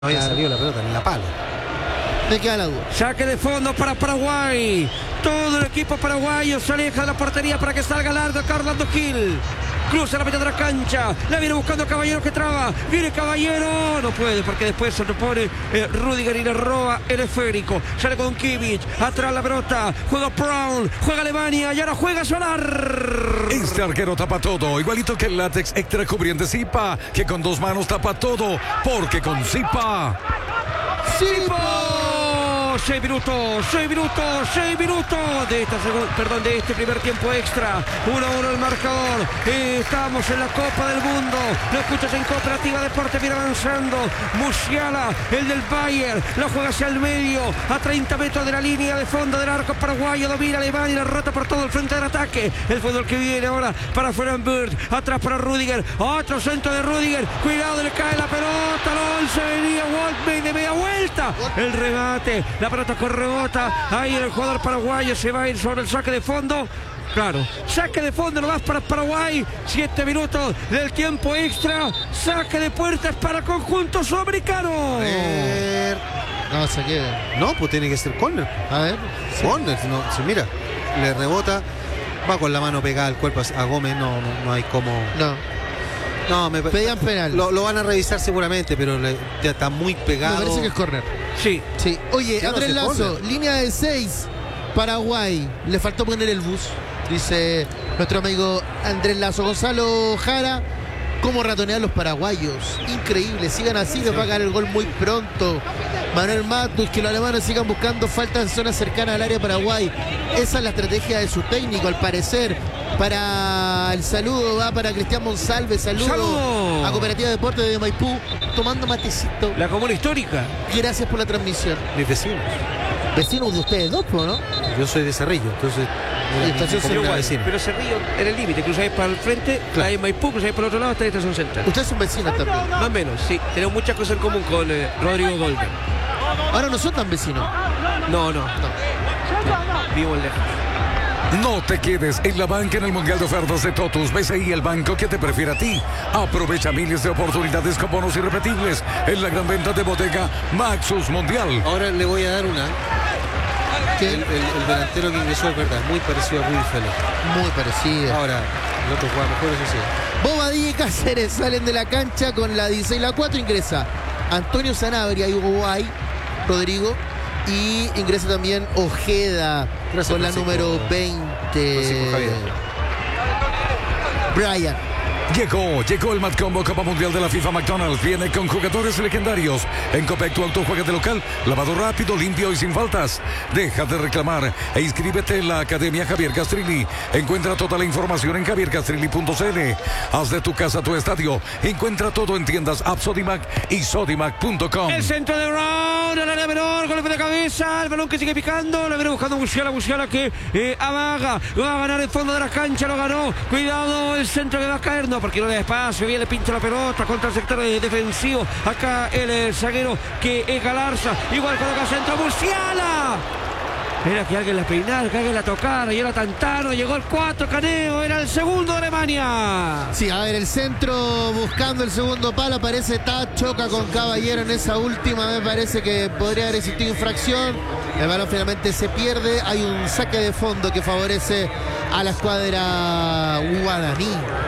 No había salido la pelota en la pala. Me queda la duda. Saque de fondo para Paraguay. Todo el equipo paraguayo se aleja de la portería para que salga largo Carlos Gil. Cruza la mitad de la cancha. La viene buscando Caballero que traba. Viene Caballero. No puede porque después se repone Rudiger y le roba el esférico. Sale con Kimmich. Atrás la pelota. Juega Brown. Juega Alemania. Y ahora juega Solar. Este arquero tapa todo. Igualito que el látex extra cubriente Zipa. Que con dos manos tapa todo. Porque con Zipa. ¡Zipa! 6 minutos de este primer tiempo extra. 1-1 el marcador. Estamos en la Copa del Mundo. Lo escuchas en Cooperativa Deporte. Viene avanzando Musiala, el del Bayern. Lo juega hacia el medio, a 30 metros de la línea de fondo del arco paraguayo. Domina Alemania y la rota por todo el frente del ataque. El fútbol que viene ahora para Frenberg. Atrás para Rudiger. Otro centro de Rudiger. Cuidado, le cae la pelota. No, se venía Wolfman de media vuelta. El remate. La pelota con rebota. Ahí el jugador paraguayo se va a ir sobre el saque de fondo. Claro, saque de fondo nomás para Paraguay. 7 minutos del tiempo extra. Saque de puertas para el conjunto sudamericano. No, se queda. No, pues tiene que ser córner. A ver. Sí. Córner, no, si mira, le rebota, va con la mano pegada al cuerpo a Gómez, no hay como. No, pedían penal. Lo van a revisar seguramente, pero ya está muy pegado. Me parece que es córner. Sí. Oye, Andrés Lazo, línea de 6, Paraguay. Le faltó poner el bus, dice nuestro amigo Andrés Lazo. Gonzalo Jara, cómo ratonean los paraguayos. Increíble, sigan así, les va a ganar el gol muy pronto. Manuel Matus, que los alemanes sigan buscando faltas en zonas cercanas al área de Paraguay. Esa es la estrategia de su técnico, al parecer. Para el saludo va para Cristian Monsalve. Saludo a Cooperativa Deporte de Maipú, tomando matecito. La comuna histórica. Gracias por la transmisión. Mis vecinos. Vecinos de ustedes dos, ¿no? Yo soy de Cerrillo, entonces. Pero Cerrillo en el límite, cruzáis para el frente, claro. Ahí en Maipú, cruzáis para el otro lado, está en Estación Central. Ustedes son vecinos también. Más o menos, sí. Tenemos muchas cosas en común con Rodrigo Golden. Ahora no son tan vecinos. No. Vivo lejos. No te quedes en la banca en el Mundial de Ofertas de Totus. BCI, el banco que te prefiere a ti. Aprovecha miles de oportunidades con bonos irrepetibles en la gran venta de bodega Maxus Mundial. Ahora le voy a dar una. El delantero que ingresó es verdad, muy parecido a Rudy Félix. Muy parecido. Ahora, el otro juega mejor, eso sí. Bobadilla y Cáceres salen de la cancha con la 16 y la 4. Ingresa Antonio Sanabria y Uruguay, Rodrigo. Y ingresa también Ojeda. Gracias, con la número 20. Brian. Llegó el Mad Combo Copa Mundial de la FIFA McDonald's. Viene con jugadores legendarios. En Copec tu juega de local. Lavado rápido, limpio y sin faltas. Deja de reclamar e inscríbete en la Academia Javier Castrilli. Encuentra toda la información en javiercastrilli.cl. Haz de tu casa tu estadio. Encuentra todo en tiendas App Sodimac y Sodimac.com. El centro de Brown, el área menor, golpe de cabeza. El balón que sigue picando. Lo viene buscando Musiala que amaga. Va a ganar el fondo de la cancha. Lo ganó. Cuidado, el centro que va a caer. No, porque no le da espacio, bien le pincha la pelota contra el sector defensivo. Acá el zaguero que es Galarza, igual coloca centro Musiala. Era que alguien la peinara, que alguien la tocara, y era tan tarde, llegó el 4, Caneo, era el segundo de Alemania. Sí, a ver, el centro buscando el segundo palo, aparece choca con Caballero en esa última, me parece que podría haber existido infracción. El balón finalmente se pierde, hay un saque de fondo que favorece a la escuadra guaraní.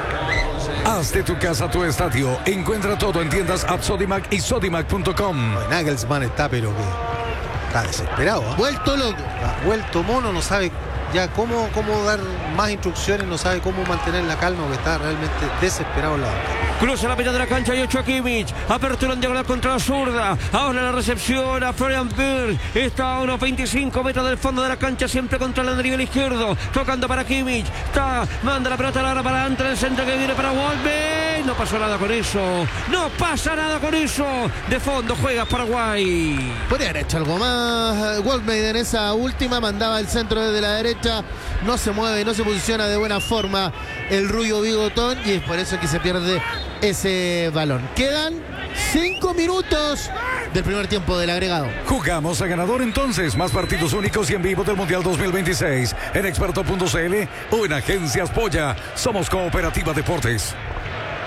Haz de tu casa tu estadio. Encuentra todo en tiendas App Sodimac y Sodimac.com. Nagelsmann está, pero que está desesperado. Vuelto loco. Está vuelto mono, no sabe ya cómo dar más instrucciones, no sabe cómo mantener la calma, que está realmente desesperado en la banca. Cruza la mitad de la cancha y 8 a Kimmich. Apertura en diagonal contra la zurda. Ahora la recepción a Florian Wirtz. Está a unos 25 metros del fondo de la cancha, siempre contra el nivel izquierdo. Tocando para Kimmich. Manda la pelota ahora para Ante, el centro que viene para Wolfman. No pasó nada con eso. No pasa nada con eso. De fondo juega Paraguay. Podría haber hecho algo más. Wolfman en esa última mandaba el centro desde la derecha. No se mueve, no se posiciona de buena forma el rubio bigotón, y es por eso que se pierde ese balón. Quedan 5 minutos del primer tiempo del agregado. Jugamos a ganador entonces. Más partidos únicos y en vivo del Mundial 2026 en experto.cl o en Agencias Polla. Somos Cooperativa Deportes.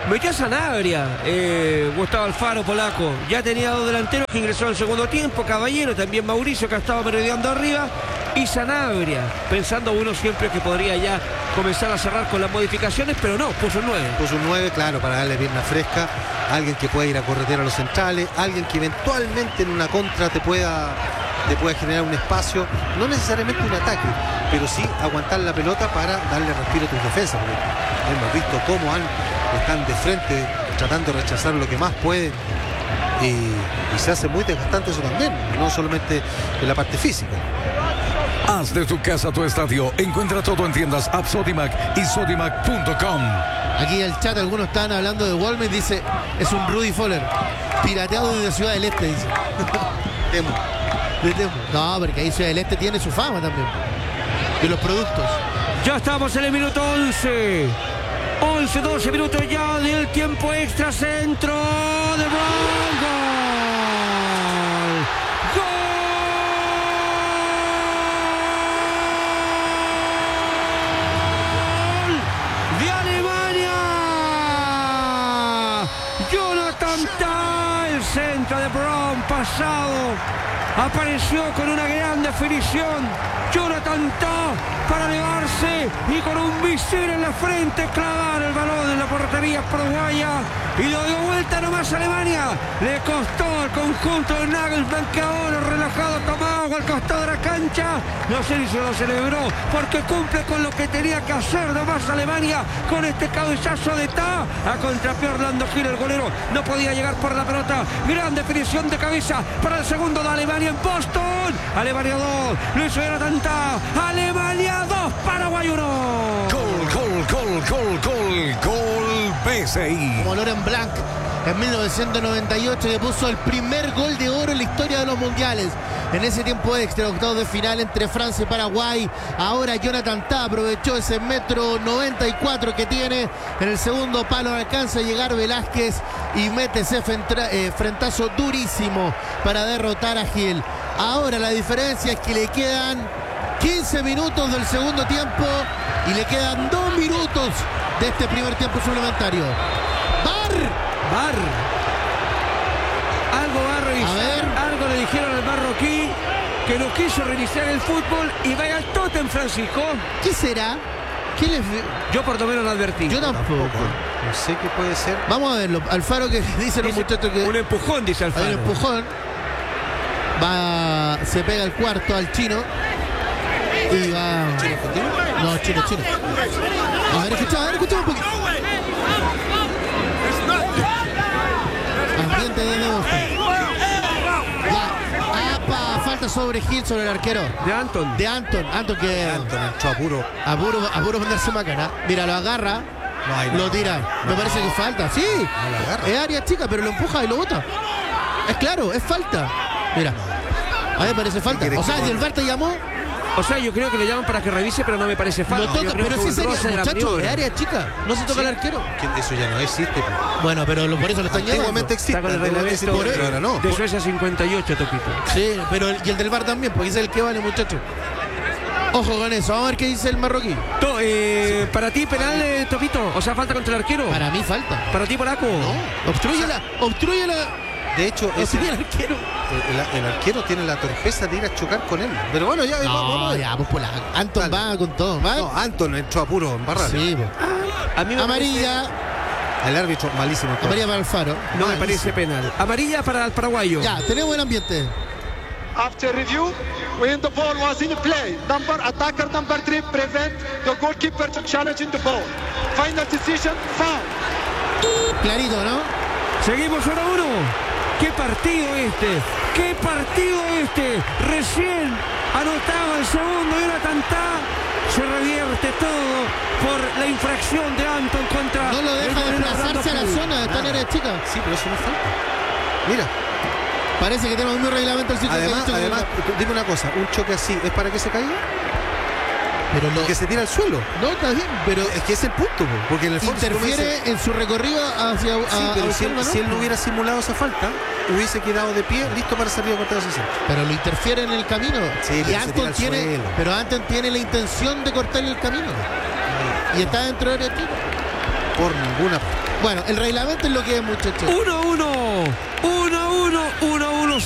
Metió a Sanabria, Gustavo Alfaro, polaco. Ya tenía 2 delanteros que ingresó en el segundo tiempo. Caballero, también Mauricio, que estaba merodeando arriba. Y Sanabria, pensando uno siempre que podría ya comenzar a cerrar con las modificaciones, pero no, puso un 9. Puso un 9, claro, para darle pierna fresca. Alguien que pueda ir a corretear a los centrales. Alguien que eventualmente en una contra te pueda generar un espacio. No necesariamente un ataque, pero sí aguantar la pelota para darle respiro a tus defensas. Porque hemos visto cómo están de frente tratando de rechazar lo que más pueden. Y se hace muy desgastante eso también, no solamente en la parte física. Haz de tu casa tu estadio. Encuentra todo en tiendas App Sodimac y Sodimac.com. Aquí el chat, algunos están hablando de Walmart. Dice, es un Rudy Foller pirateado desde Ciudad del Este, dice. Temo. No, porque ahí Ciudad del Este tiene su fama también de los productos. Ya estamos en el minuto 11. 11, 12 minutos ya del tiempo extra. Centro de Bronco. Centro de Brown, pasado, apareció con una gran definición. Jonathan Tah para elevarse y con un misil en la frente clavar el balón en la portería paraguaya y lo dio vuelta nomás a Alemania. Le costó al conjunto de Nagelsmann, que ahora relajado tomado al costado de la cancha. No sé si se lo celebró porque cumple con lo que tenía que hacer nomás Alemania con este cabezazo de Tah. A contrapié Orlando Gil, el golero no podía llegar por la pelota. Gran definición de cabeza para el segundo de Alemania en Boston. Alemania 2, lo hizo Jonathan Tah. Alemania 2, Paraguay 1. Gol PSI. Como Laurent Blanc en 1998, que puso el primer gol de oro en la historia de los mundiales. En ese tiempo extra, octavos de final entre Francia y Paraguay. Ahora Jonathan Tah aprovechó ese 1,94 m que tiene. En el segundo palo alcanza a llegar Velázquez y mete ese frentazo durísimo para derrotar a Gil. Ahora la diferencia es que le quedan 15 minutos del segundo tiempo y le quedan 2 minutos de este primer tiempo suplementario. VAR. Algo va a revisar. A ver. Algo le dijeron al marroquí, que no quiso reiniciar el fútbol y vaya al Tottenham, Francisco. ¿Qué será? ¿Qué les... Yo por lo menos lo advertí. Yo tampoco. No sé qué puede ser. Vamos a verlo. Alfaro, que dice los muchachos que... Un empujón, dice Hay Alfaro. un empujón. Se pega el cuarto al chino. Y va... ¿Chino continuo? No, chino. A ver, escuchamos un poquito. Ambiente de Boston. Ya, falta sobre Gil, sobre el arquero. De Anton, que... Anton entró a puro ponerse macana. Mira, lo agarra, lo tira. Me parece que falta. Sí, lo agarra. es área chica, pero lo empuja y lo bota. Es claro, es falta. Mira, a mí me parece falta. O sea, si el VAR te llamó... O sea, yo creo que le llaman para que revise, pero no me parece falta. Lo toca, pero sí sería, muchacho, es área chica. No se toca el arquero. Eso ya no existe. Bueno, pero por eso lo están llamando. Antiguamente Está con el existe, reglamento pero ahora no. de Suecia 58, Topito. Sí, pero y el del VAR también, porque es el que vale, muchacho. Ojo con eso, vamos a ver qué dice el marroquí. Para ti, penal, Topito. O sea, falta contra el arquero. Para mí falta. Para ti, polaco. No, obstrúyela. De hecho, el arquero. El arquero tiene la torpeza de ir a chocar con él. Pero bueno, ya vamos. Ya, pues Anton va con todo. ¿Va? No, Anton entró a puro embarrar. Sí, A mí me amarilla. El árbitro malísimo. Amarilla para Alfaro. No me parece penal. Amarilla para el paraguayo. Ya, tenemos el ambiente. After review, when the ball was in play, attacker number 3 prevent the goalkeeper to challenge in the ball. Final decision, foul. Clarito, ¿no? Seguimos 1-1. ¡Qué partido este! Recién anotaba el segundo y Jonathan Tah. Se revierte todo por la infracción de Anton contra... No lo deja desplazarse a la zona de esta área chica. Sí, pero eso no falta. Mira. Parece que tenemos un reglamento el 58. Además, dime una cosa, un choque así, ¿es para que se caiga? Pero no, que se tira al suelo. No, está bien, pero es que es el punto, porque en el fondo interfiere en su recorrido hacia... Sí, pero si él no hubiera simulado esa falta, hubiese quedado de pie, listo para salir a cortar ese centro. Pero lo interfiere en el camino. Sí, y Anton tiene la intención de cortar el camino. Y está dentro del equipo. Por ninguna parte. Bueno, el reglamento es lo que es, muchachos. 1-1. 1-1.